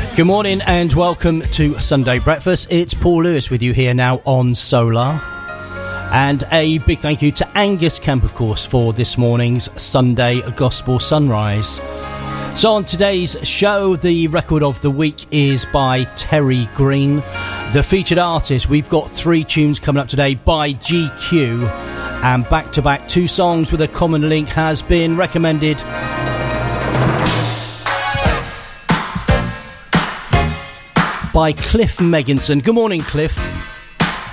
Good morning and welcome to Sunday Breakfast. It's Paul Lewis with you here now on Solar. And a big thank you to Angus Kemp, of course, for this morning's Sunday Gospel Sunrise. So on today's show, the record of the week is by Terry Green. The featured artist, we've got 3 tunes coming up today by GQ. And back-to-back 2 songs with a common link has been recommended by Cliff Megginson. Good morning, Cliff.